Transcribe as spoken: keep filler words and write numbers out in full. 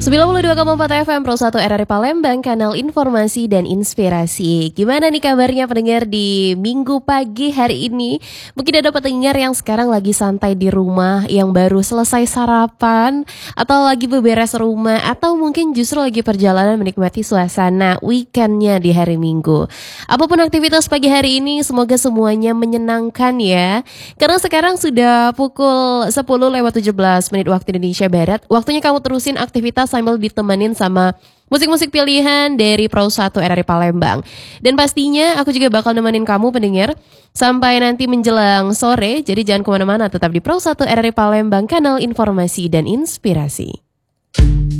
sembilan puluh dua koma empat F M Pro satu R R I Palembang, kanal informasi dan inspirasi. Gimana nih kabarnya pendengar di minggu pagi hari ini? Mungkin ada pendengar yang sekarang lagi santai di rumah, yang baru selesai sarapan, atau lagi beberes rumah, atau mungkin justru lagi perjalanan menikmati suasana weekendnya di hari Minggu. Apapun aktivitas pagi hari ini, semoga semuanya menyenangkan ya. Karena sekarang sudah pukul sepuluh lewat tujuh belas menit waktu Indonesia Barat. Waktunya kamu terusin aktivitas sambil ditemenin sama musik-musik pilihan dari Pro satu R R I Palembang. Dan pastinya aku juga bakal nemenin kamu pendengar sampai nanti menjelang sore. Jadi jangan kemana-mana, tetap di Pro satu R R I Palembang, kanal informasi dan inspirasi.